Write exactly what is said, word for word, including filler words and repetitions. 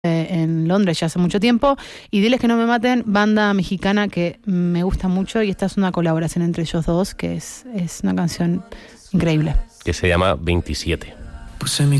en Londres ya hace mucho tiempo, y Diles que no me maten, banda mexicana que me gusta mucho, y esta es una colaboración entre ellos dos que es, es una canción increíble. Que se llama veintisiete. Puse mi